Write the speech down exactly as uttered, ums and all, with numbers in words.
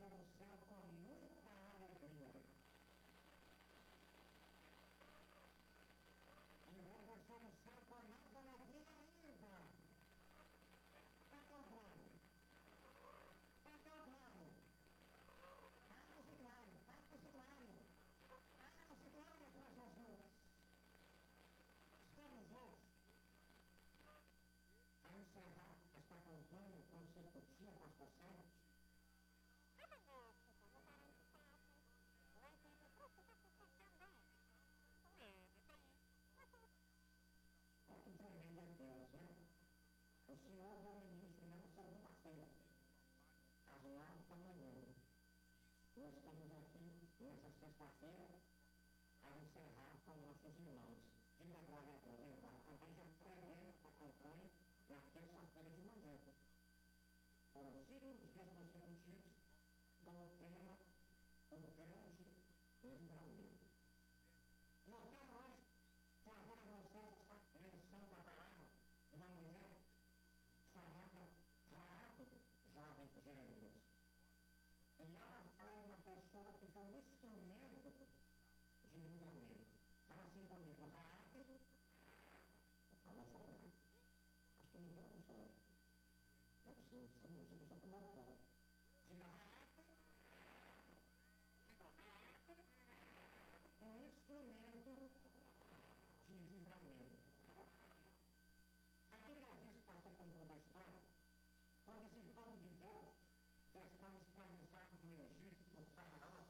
no céu com muita alegria. E vou descer no céu com mais alegria ainda. Tá comprando. Tá comprando. Tá no ciclano, tá no ciclano. Tá no ciclano para Jesus. Estamos juntos a encerrar esta campanha consecutiva, pastor Sérgio. Que tremenda Deus, né? O Senhor do ministro não segunda-feira, às nove da manhã. Nós estamos aqui, nessa sexta-feira, a encerrar com nossos irmãos. Diga glória a Deus, então. Também já prevendo a campanha na terça-feira de manhã. Foram cinco dias consecutivos com o tema O Grande Livramento. Nós quero hoje trazer a vocês esta lição da palavra de uma mulher chamada Raabe, jovem Jeremias. E ela foi uma pessoa que foi um instrumento de livramento. Fala assim comigo, Raabe, fala só, acho que ninguém não sou eu. Eu preciso, eu preciso, eu preciso,